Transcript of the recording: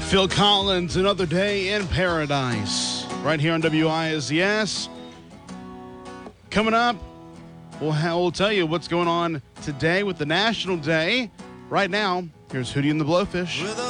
Phil Collins, Another Day in Paradise, right here on WISDS. Coming up, we'll tell you what's going on today with the National Day. Right now, here's Hootie and the Blowfish.